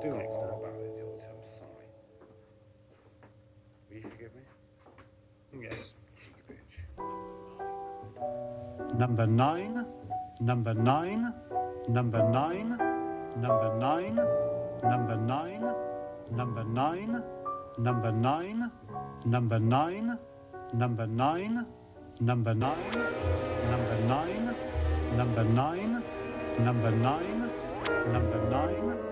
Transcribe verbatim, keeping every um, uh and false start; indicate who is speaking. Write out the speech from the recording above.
Speaker 1: do next time.
Speaker 2: About it, George. I'm sorry. Will you forgive me?
Speaker 1: Yes.
Speaker 2: You bitch.
Speaker 3: Number nine, number nine, number nine, number nine, number nine, number nine, number nine, number nine, number nine, number nine, number nine, number nine, number nine, number nine.